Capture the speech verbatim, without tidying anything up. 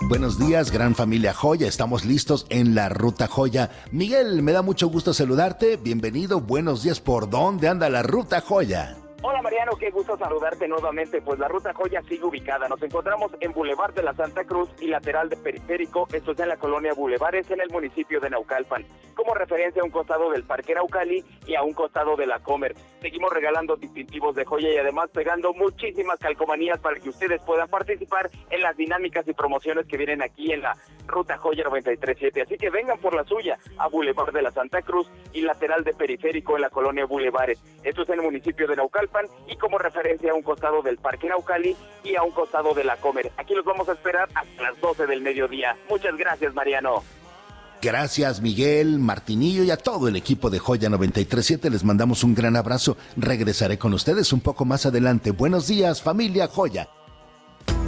Buenos días, gran familia Joya. Estamos listos en la Ruta Joya. Miguel, me da mucho gusto saludarte. Bienvenido, buenos días. ¿Por dónde anda la Ruta Joya? Hola Mariano, qué gusto saludarte nuevamente. Pues la Ruta Joya sigue ubicada. Nos encontramos en Boulevard de la Santa Cruz y lateral de Periférico. Esto es en la colonia Bulevares, en el municipio de Naucalpan. Como referencia a un costado del Parque Naucali y a un costado de la Comer. Seguimos regalando distintivos de joya y además pegando muchísimas calcomanías para que ustedes puedan participar en las dinámicas y promociones que vienen aquí en la Ruta Joya noventa y tres punto siete. Así que vengan por la suya a Boulevard de la Santa Cruz y lateral de Periférico en la colonia Bulevares. Esto es en el municipio de Naucalpan y como referencia a un costado del Parque Naucali y a un costado de la Comer. Aquí los vamos a esperar hasta las doce del mediodía. Muchas gracias, Mariano. Gracias, Miguel, Martinillo y a todo el equipo de Joya noventa y tres punto siete. Les mandamos un gran abrazo. Regresaré con ustedes un poco más adelante. Buenos días, familia Joya.